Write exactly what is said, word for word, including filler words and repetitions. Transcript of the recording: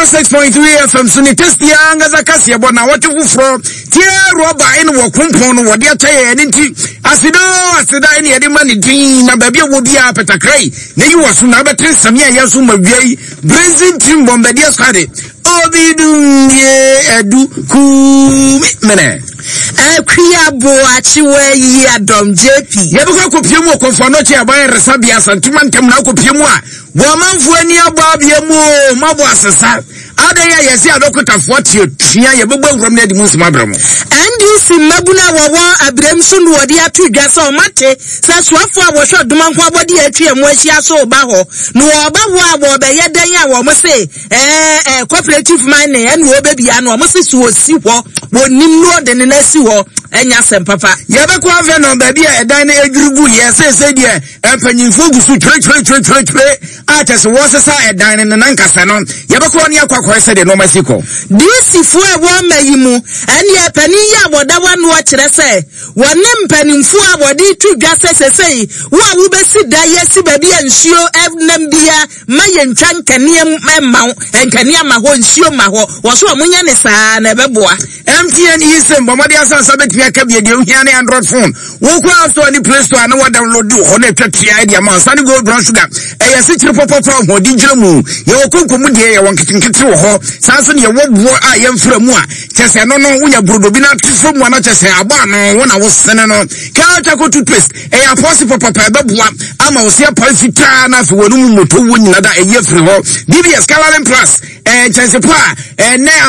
one oh six point three F M so ne test ya ngaza kase bo na wote fufro tie roba ene wo kumpon no wode ataye ene nti asido asida ene yede mani din na ba bia wo bia petakrai na yi waso na betre samia yeso mawiai blazing team bombardier squad obidun ye edu ku mene Akuya bo achiwe yi Adom J P. Yebuka ko piemu ko no che aban resabia santuma ntem na ko piemu a wo manfo ani aba biemu mabo asesa adaya yesi adokota forty tia yebegba wuram na di munsima abramo N D C mabuna wawa abremso no wode atu dwasa o mate sa soafo a wo hwe domanko abode atwi emu ahia so ba ho no oba ho a wo be yedan a wo mo se eh eh cooperative mining ene wo be bia no mo se so osi ho wonim no de ne na si ho enya sem papa yebeko ave no ba bia edan na edwurugu yese se de empanyinfo gusu tre tre tre tre tre atese wo se sa edan ne nankasa no yebeko ne akwa kwese de no masiko D C fo e wo mayimu ene e pani ya boda wanu a kire se wone mpanimfo a bodi tu dwase sesei wo a wo besi da yesi ba bia nsuo enam bia maye ntwa nkane emma nkane ma ho nsuo ma ho wo so omunya ne saa na beboa M T N isem bomade asansa betia ka bia de ohia ne Android phone wo kwa store ni Play Store na wo download ho na twatia idea man sani gold brown sugar e yesi chiri popopo ho di jira mu ye okonkomu de ye wonketenkete wo ho sanso ne ye wo bo a ye mfra mu a chese no no wonya brodo bi na tfo mu na chese aba no wo na wo sene no ka cha ko toothpaste e ya posi papa be boa ama wo se pa fita na fe wonu mu moto wo nyina da e ye fri ho D B S Calarin Plus eh chese pa eh na